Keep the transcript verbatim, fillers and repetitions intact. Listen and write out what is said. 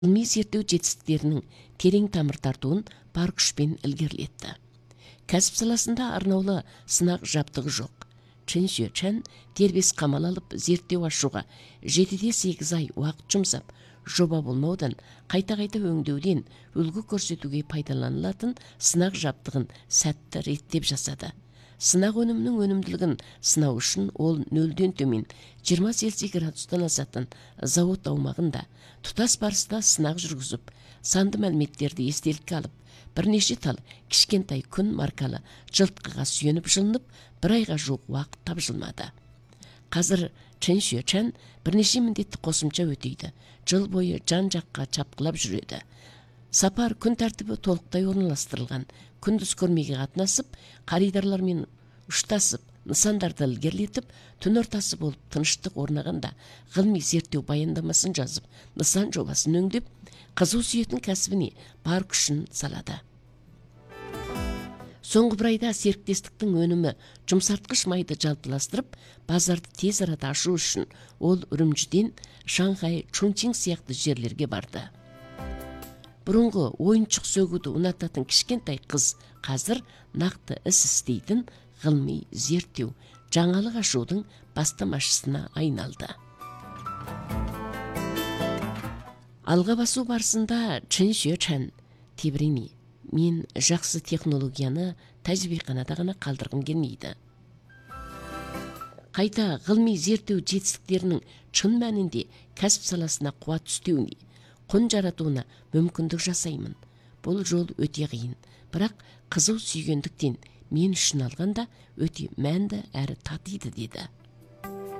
ғылыми зерттеу жетістіктерінің терең тамыр тартуын бар күшпен ілгерілетті. Кәсіп саласында арнаулы сынақ жабдығы жоқ. Чен Шуэчан дербес қамал алып зерттеу ашуға жетіде сегіз ай уақыт жұмсап, жоба болмаудан қайта-қайта өңдеуден үлгі көрсетуге пайдаланылатын сынақ жабдығын сәтті реттеп жасады. Сынақ өнімінің өнімділігін сынау үшін ол нөлден төмен жиырма Цельсий градустан асатын зауыт аумағында тұтас барыста сынақ жүргізіп, санды мәліметтерді естелікке алып, бірнеше тал кішкентай күн маркалы жылтқыға сүйеніп жылынып, бір айға жуық уақыт тапжылмады. Қазір Чен Шуэчан бірнеше міндетті қосымша өтейді, жыл бойы жан-жаққа чапқылап жүреді. Сапар күн тәртібі толықтай орналастырылған, күндіз көрмеге қатынасып, қаридарлармен ұштасып, нысандарды ілгерілетіп, түн ортасы болып тыныштық орнағанда ғылыми зерттеу баяндамасын жазып, нысан жобасын өңдеп, қызу сүйетін кәсібіне бар күшін салады. Соңғы бір айда серіктестіктің өнімі жұмсартқыш майды жалпыластырып, базарды тез арада ашу үшін ол Үрімжіден Шанхай, Чунчинг сияқты жерлерге барды. Бұрынғы ойыншық сөгуді ұнататын кішкентай қыз қазір нақты іс істейтін ғылыми зерттеу, жаңалық ашудың бастамашысына айналды. Алға басу барысында Чен Шуэчан тебірене, мен жақсы технологияны тәжірибеханада ғана қалдырғым келмейді. Қайта ғылыми зерттеу жетістіктерінің шын мәнінде кәсіп саласына қуат түстеуіне, құн жаратуына мүмкіндік жасаймын. Бұл жол өте қиын, бірақ қызу сүйгендіктен мен үшін алғанда өте мәнді әрі татиды деді.